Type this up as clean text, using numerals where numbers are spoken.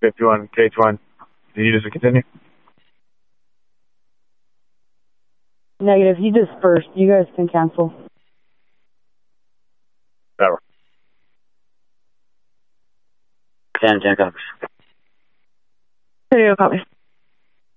51, K1. Did you just continue? Negative. You dispersed. You guys can cancel. Whatever. 10 copies. Video copy.